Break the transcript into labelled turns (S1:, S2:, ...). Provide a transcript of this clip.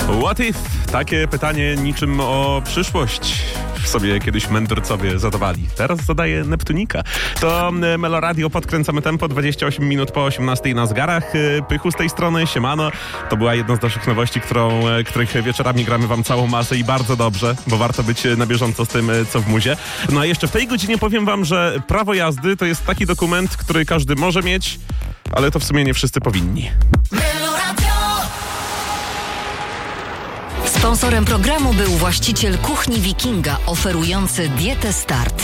S1: What if? Takie pytanie niczym o przyszłość sobie kiedyś mędrcowie zadawali. Teraz zadaje Neptunika. To Meloradio, podkręcamy tempo, 28 minut po 18 na zegarach. Pychu z tej strony, siemano. To była jedna z naszych nowości, których wieczorami gramy wam całą masę i bardzo dobrze, bo warto być na bieżąco z tym, co w muzie. No a jeszcze w tej godzinie powiem wam, że prawo jazdy to jest taki dokument, który każdy może mieć, ale to w sumie nie wszyscy powinni.
S2: Sponsorem programu był właściciel Kuchni Wikinga, oferujący dietę Start.